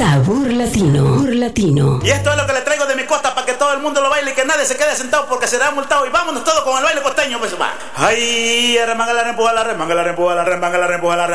Sabor latino. Sabor latino. Y esto es lo que le traigo de mi costa para que todo el mundo lo baile y que nadie se quede sentado porque será multado. Y vámonos todos con el baile costeño, pues va. Ay, remanga la rempuja la remanga la rempuja la remanga la rempuja la remanga.